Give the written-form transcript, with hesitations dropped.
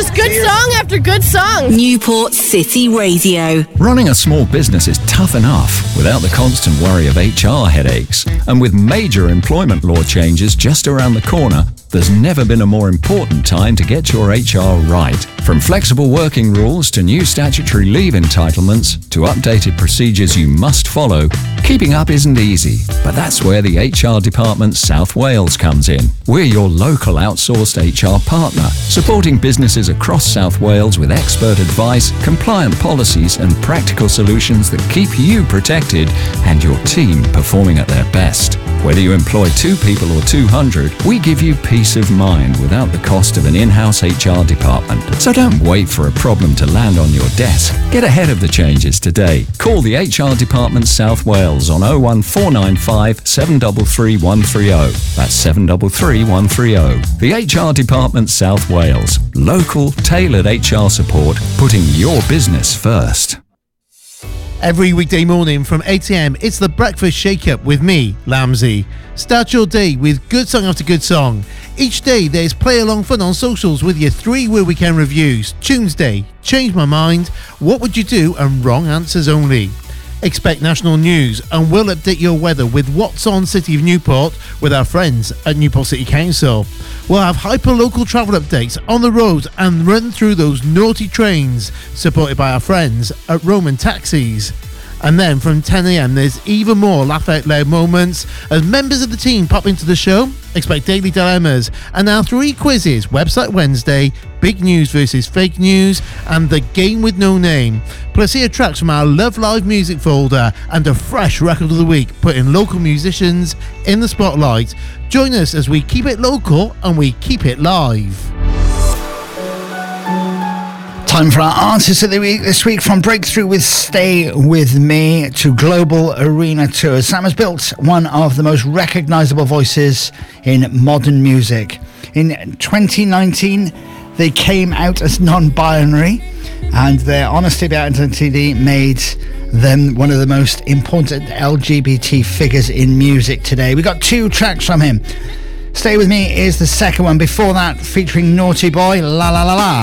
Just good song after good song. Newport City Radio. Running a small business is tough enough without the constant worry of HR headaches. And with major employment law changes just around the corner, there's never been a more important time to get your HR right. From flexible working rules to new statutory leave entitlements to updated procedures you must follow, keeping up isn't easy. But that's where the HR Department South Wales comes in. We're your local outsourced HR partner, supporting businesses across South Wales with expert advice, compliant policies and practical solutions that keep you protected and your team performing at their best. Whether you employ 2 people or 200, we give you peace of mind without the cost of an in-house HR department. So don't wait for a problem to land on your desk. Get ahead of the changes today. Call the HR Department South Wales on 01495 733 130. That's 733 130. The HR Department South Wales. Local, tailored HR support, putting your business first. Every weekday morning from 8am, it's the Breakfast Shake-Up with me, Lamsey. Start your day with good song after good song. Each day there's play-along fun on socials with your 3 Where Weekend reviews. Tuesday, Change My Mind, What Would You Do, and Wrong Answers Only. Expect national news and we'll update your weather with What's On City of Newport with our friends at Newport City Council. We'll have hyper-local travel updates on the road and run through those naughty trains supported by our friends at Roman Taxis. And then from 10am there's even more laugh out loud moments as members of the team pop into the show. Expect daily dilemmas and our 3 quizzes, Website Wednesday, Big News versus Fake News and The Game with No Name. Plus hear tracks from our Love Live music folder and a fresh record of the week, putting local musicians in the spotlight. Join us as we keep it local and we keep it live. Time for our Artist of the Week this week, from breakthrough with Stay With Me to global arena tours. Sam has built one of the most recognisable voices in modern music. In 2019, they came out as non-binary, and their honesty about identity made them one of the most important LGBT figures in music today. We got 2 tracks from him. Stay With Me is the second one. Before that, featuring Naughty Boy, La La La La.